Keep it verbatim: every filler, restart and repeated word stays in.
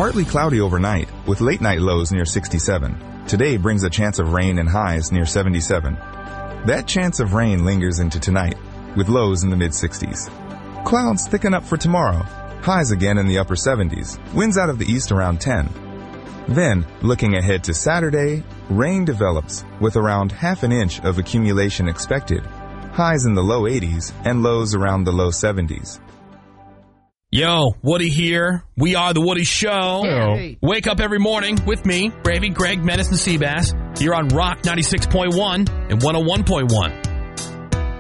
Partly cloudy overnight, with late-night lows near sixty-seven. Today brings a chance of rain and highs near seventy-seven. That chance of rain lingers into tonight, with lows in the mid-sixties. Clouds thicken up for tomorrow. Highs again in the upper seventies. Winds out of the east around ten. Then, looking ahead to Saturday, rain develops with around half an inch of accumulation expected. Highs in the low eighties and lows around the low seventies. Yo, Woody here. We are The Woody Show. Hey. Wake up every morning with me, Bravey, Greg, Menace, and Seabass. Here on Rock ninety-six point one and one oh one point one.